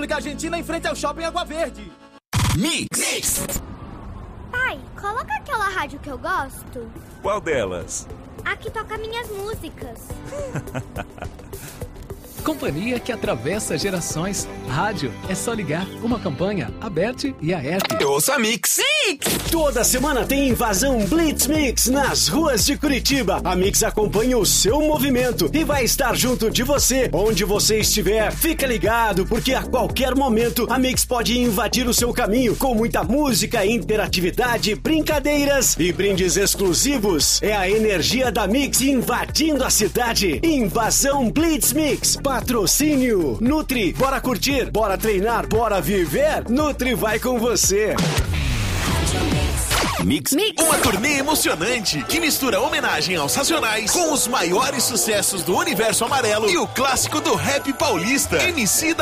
Argentina em frente ao Shopping Água Verde. Mix. Pai, coloca aquela rádio que eu gosto. Qual delas? A que toca minhas músicas. Companhia que atravessa gerações. Rádio é só ligar. Uma campanha, a Bet e a app. Ouça Mix. Toda semana tem invasão Blitz Mix nas ruas de Curitiba. A Mix acompanha o seu movimento e vai estar junto de você, onde você estiver. Fica ligado, porque a qualquer momento a Mix pode invadir o seu caminho com muita música, interatividade, brincadeiras e brindes exclusivos. É a energia da Mix invadindo a cidade. Invasão Blitz Mix. Patrocínio Nutri. Bora curtir, bora treinar, bora viver. Nutri vai com você. Mix. Uma turnê emocionante que mistura homenagem aos Racionais com os maiores sucessos do Universo Amarelo e o clássico do rap paulista, MC